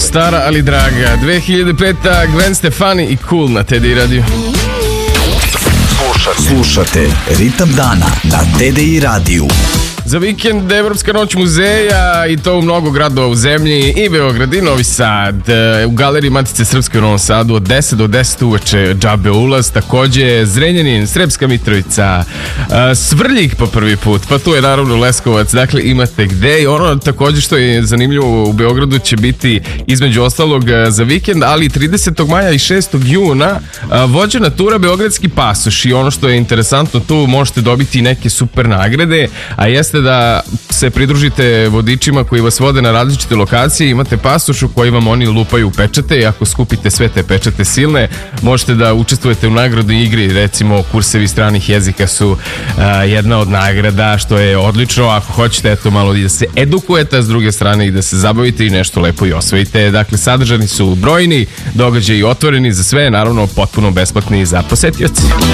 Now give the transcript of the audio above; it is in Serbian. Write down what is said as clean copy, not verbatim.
stara ali draga. 2005. Gwen Stefani i Cool na TDI Radio. Slušate Ritam dana na TDI radiju. Za vikend Evropska noć muzeja i to u mnogo gradova u zemlji, i Beograd i Novi Sad. U galeriji Matice Srpske u Novom Sadu od 10 do 10 uveče džabe ulaz. Takođe Zrenjanin, Sremska Mitrovica, Svrljig po prvi put, pa tu je naravno Leskovac. Dakle, imate gde. I ono takođe što je zanimljivo u Beogradu će biti između ostalog za vikend, ali 30. maja i 6. juna vođena tura Beogradski pasoš. I ono što je interesantno, tu možete dobiti neke super nagrade, a jeste da se pridružite vodičima koji vas vode na različite lokacije. Imate pasoš u koji vam oni lupaju pečate i ako skupite sve te pečate silne, možete da učestvujete u nagradnoj igri. Recimo, kursevi stranih jezika su jedna od nagrada, što je odlično. Ako hoćete, eto, malo da se edukujete, a s druge strane i da se zabavite i nešto lepo i osvojite. Dakle, sadržani su brojni, događaji otvoreni za sve, naravno potpuno besplatni za posetioci.